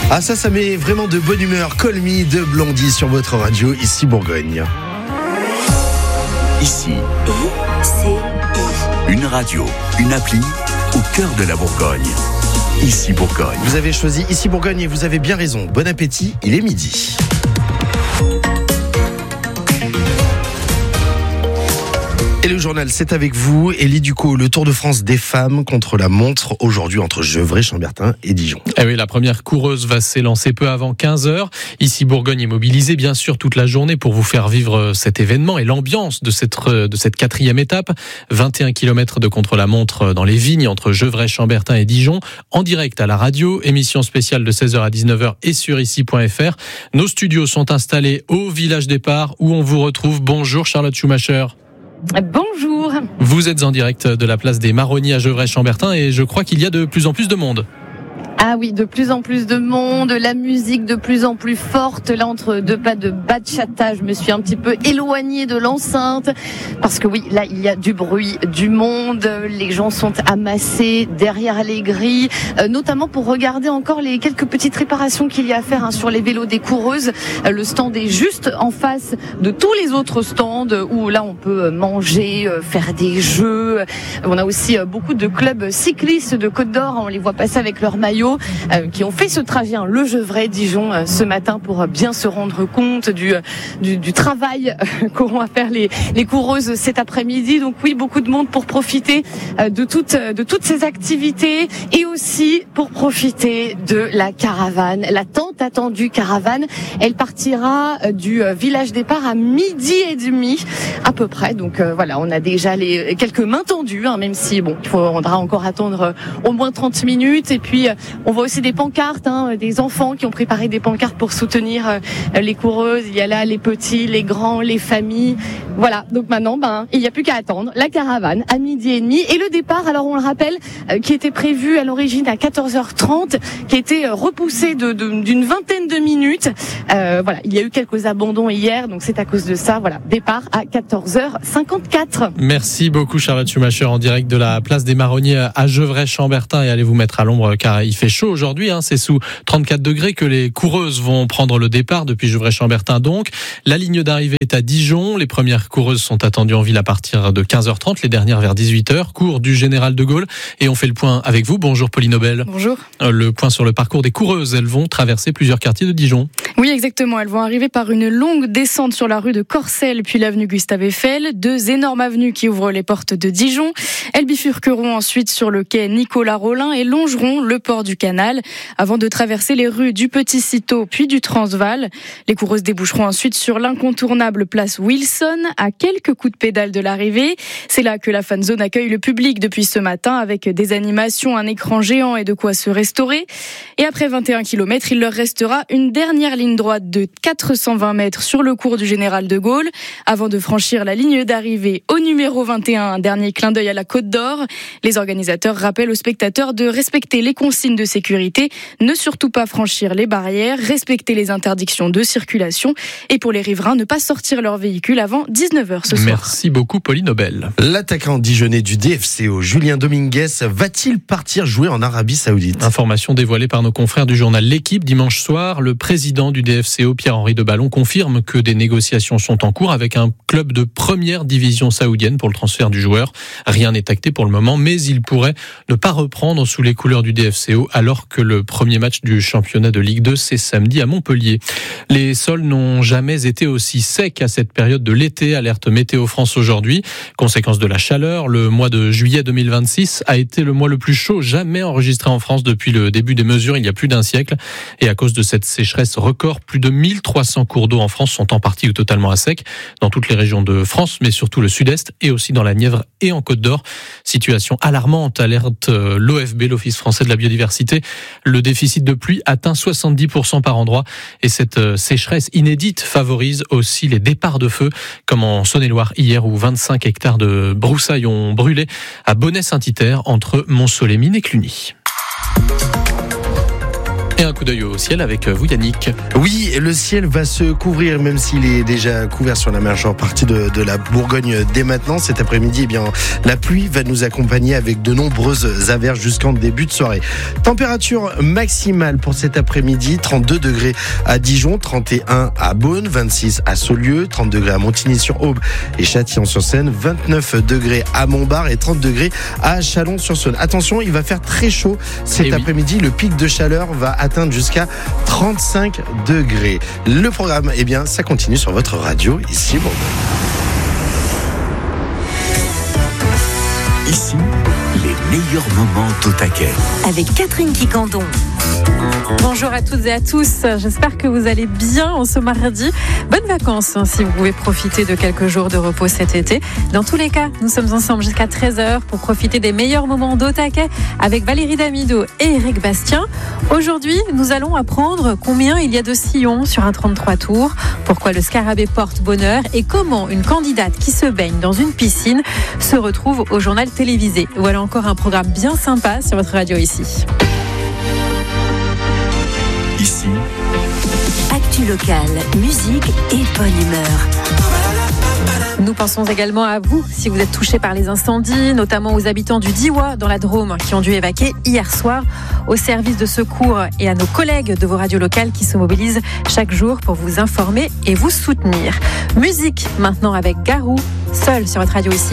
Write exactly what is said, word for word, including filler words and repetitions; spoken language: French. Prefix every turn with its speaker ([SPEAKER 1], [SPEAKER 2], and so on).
[SPEAKER 1] Ah ça, ça met vraiment de bonne humeur. Call Me de Blondie sur votre radio, ici Bourgogne.
[SPEAKER 2] Ici, c'est une radio, une appli au cœur de la Bourgogne. Ici Bourgogne.
[SPEAKER 1] Vous avez choisi Ici Bourgogne et vous avez bien raison. Bon appétit, il est midi. Et le journal, c'est avec vous. Élie Ducot, le Tour de France des femmes contre la montre aujourd'hui entre Gevrey, Chambertin et Dijon.
[SPEAKER 3] Eh oui, la première coureuse va s'élancer peu avant quinze heures. Ici, Bourgogne est mobilisée bien sûr toute la journée pour vous faire vivre cet événement et l'ambiance de cette, de cette quatrième étape. vingt et un kilomètres de contre-la-montre dans les vignes entre Gevrey, Chambertin et Dijon. En direct à la radio, émission spéciale de seize heures à dix-neuf heures et sur ici point f r. Nos studios sont installés au village départ où on vous retrouve. Bonjour Charlotte Schumacher.
[SPEAKER 4] Bonjour.
[SPEAKER 3] Vous êtes en direct de la place des Marronniers à Gevrey-Chambertin et je crois qu'il y a de plus en plus de monde.
[SPEAKER 4] Ah oui, de plus en plus de monde, la musique de plus en plus forte. Là, entre deux pas de bachata, je me suis un petit peu éloignée de l'enceinte parce que oui, là, il y a du bruit, du monde. Les gens sont amassés derrière les grilles, euh, notamment pour regarder encore les quelques petites réparations qu'il y a à faire hein, sur les vélos des coureuses. Euh, le stand est juste en face de tous les autres stands où là, on peut manger, euh, faire des jeux. On a aussi euh, beaucoup de clubs cyclistes de Côte d'Or. On les voit passer avec leur maillot. Euh, qui ont fait ce trajet, hein, le Gevrey-Dijon, euh, ce matin pour euh, bien se rendre compte du, euh, du, du travail euh, qu'auront à faire les, les coureuses cet après-midi. Donc oui, beaucoup de monde pour profiter euh, de, toutes, de toutes ces activités et aussi pour profiter de la caravane, la tant attendue caravane. Elle partira euh, du euh, village départ à midi et demi à peu près. Donc euh, voilà, on a déjà les, quelques mains tendues, hein, même si bon, il faudra encore attendre euh, au moins trente minutes. Et puis euh, on voit aussi des pancartes, hein, des enfants qui ont préparé des pancartes pour soutenir euh, les coureuses. Il y a là les petits, les grands, les familles. Voilà, donc maintenant, ben, il n'y a plus qu'à attendre la caravane à midi et demi. Et le départ, alors on le rappelle, euh, qui était prévu à l'origine à quatorze heures trente, qui a été euh, repoussé de, de, d'une vingtaine de minutes. Euh, voilà, il y a eu quelques abandons hier, donc c'est à cause de ça. Voilà, départ à quatorze heures cinquante-quatre.
[SPEAKER 3] Merci beaucoup Charlotte Schumacher en direct de la place des Marronniers à Gevrey-Chambertin et allez vous mettre à l'ombre car il fait chaud aujourd'hui, hein, c'est sous trente-quatre degrés que les coureuses vont prendre le départ depuis Gevrey-Chambertin donc. La ligne d'arrivée est à Dijon, les premières coureuses sont attendues en ville à partir de quinze heures trente, les dernières vers dix-huit heures, cours du Général de Gaulle et on fait le point avec vous. Bonjour Pauline Nobel.
[SPEAKER 5] Bonjour.
[SPEAKER 3] Le point sur le parcours des coureuses, elles vont traverser plusieurs quartiers de Dijon.
[SPEAKER 5] Oui exactement, elles vont arriver par une longue descente sur la rue de Corcelles puis l'avenue Gustave Eiffel, deux énormes avenues qui ouvrent les portes de Dijon. Elles bifurqueront ensuite sur le quai Nicolas Rolin et longeront le port du Canal avant de traverser les rues du Petit Citeaux puis du Transvaal. Les coureuses déboucheront ensuite sur l'incontournable place Wilson à quelques coups de pédale de l'arrivée. C'est là que la fan zone accueille le public depuis ce matin avec des animations, un écran géant et de quoi se restaurer. Et après vingt et un kilomètres, il leur restera une dernière ligne droite de quatre cent vingt mètres sur le cours du Général de Gaulle avant de franchir la ligne d'arrivée au numéro vingt et un. Un dernier clin d'œil à la Côte d'Or. Les organisateurs rappellent aux spectateurs de respecter les consignes de sécurité, ne surtout pas franchir les barrières, respecter les interdictions de circulation et pour les riverains, ne pas sortir leur véhicule avant dix-neuf heures ce soir.
[SPEAKER 3] Merci beaucoup Pauline Nobel.
[SPEAKER 1] L'attaquant dijonnais du D F C O, Julien Dominguez, va-t-il partir jouer en Arabie Saoudite ?
[SPEAKER 3] Information dévoilée par nos confrères du journal L'Équipe dimanche soir. Le président du D F C O, Pierre-Henri Deballon, confirme que des négociations sont en cours avec un club de première division saoudienne pour le transfert du joueur. Rien n'est acté pour le moment, mais il pourrait ne pas reprendre sous les couleurs du D F C O alors que le premier match du championnat de Ligue deux, c'est samedi à Montpellier. Les sols n'ont jamais été aussi secs à cette période de l'été, alerte Météo France aujourd'hui. Conséquence de la chaleur, le mois de juillet deux mille vingt-six a été le mois le plus chaud jamais enregistré en France depuis le début des mesures il y a plus d'un siècle. Et à cause de cette sécheresse record, plus de mille trois cents cours d'eau en France sont en partie ou totalement à sec dans toutes les régions de France, mais surtout le sud-est et aussi dans la Nièvre et en Côte d'Or. Situation alarmante, alerte l'O F B, l'Office français de la biodiversité. Le déficit de pluie atteint soixante-dix pour cent par endroit et cette sécheresse inédite favorise aussi les départs de feu, comme en Saône-et-Loire hier où vingt-cinq hectares de broussailles ont brûlé à Bonnet-Saint-Yter entre Mont-Solémine et Cluny. Et un coup d'œil au ciel avec vous, Yannick.
[SPEAKER 1] Oui, le ciel va se couvrir, même s'il est déjà couvert sur la majeure partie de, de la Bourgogne dès maintenant. Cet après-midi, eh bien, la pluie va nous accompagner avec de nombreuses averses jusqu'en début de soirée. Température maximale pour cet après-midi, trente-deux degrés à Dijon, trente et un à Beaune, vingt-six à Saulieu, trente degrés à Montigny-sur-Aube et Châtillon-sur-Seine, vingt-neuf degrés à Montbard et trente degrés à Chalon-sur-Saône. Attention, il va faire très chaud cet
[SPEAKER 3] Et
[SPEAKER 1] après-midi.
[SPEAKER 3] Oui.
[SPEAKER 1] Le pic de chaleur va atteindre jusqu'à trente-cinq degrés. Le programme, eh bien, ça continue sur votre radio ici. Bon.
[SPEAKER 2] Ici, les meilleurs moments d'Au Taquet.
[SPEAKER 6] Avec Catherine Quicandon.
[SPEAKER 7] Bonjour à toutes et à tous, j'espère que vous allez bien en ce mardi. Bonnes vacances hein, si vous pouvez profiter de quelques jours de repos cet été. Dans tous les cas, nous sommes ensemble jusqu'à treize heures pour profiter des meilleurs moments d'Au Taquet avec Valérie Damido et Eric Bastien. Aujourd'hui, nous allons apprendre combien il y a de sillons sur un trente-trois tours, pourquoi le scarabée porte bonheur et comment une candidate qui se baigne dans une piscine se retrouve au journal télévisé. Voilà encore un programme bien sympa sur votre radio ici.
[SPEAKER 2] Ici,
[SPEAKER 6] Actu locale, musique et bonne humeur.
[SPEAKER 7] Nous pensons également à vous, si vous êtes touchés par les incendies, notamment aux habitants du Diois dans la Drôme qui ont dû évacuer hier soir, aux services de secours et à nos collègues de vos radios locales qui se mobilisent chaque jour pour vous informer et vous soutenir. Musique maintenant avec Garou, seul sur votre radio ici.